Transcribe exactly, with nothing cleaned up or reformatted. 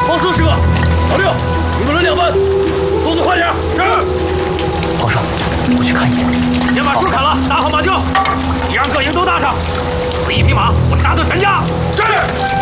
放射十个。老六，你们轮两班，动作快点。是。 皇上，我去看一眼。 先把树砍了，打好马厩，你让各营都搭上。有一匹马，我杀掉全家。是。